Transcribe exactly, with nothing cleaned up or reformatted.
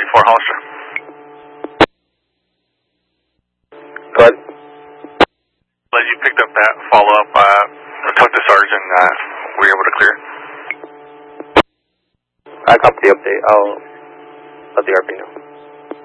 four Hollister. Go ahead. As you picked up that follow-up, uh, talked to Sergeant, uh, were you able to clear? I copy the update. I'll let the R P know.